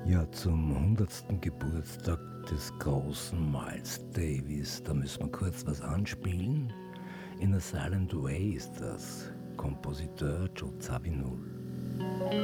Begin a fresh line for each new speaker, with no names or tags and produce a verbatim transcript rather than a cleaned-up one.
Ja, zum hundertsten Geburtstag des großen Miles Davis, da müssen wir kurz was anspielen. In a Silent Way ist das. Kompositeur Joe Zawinul.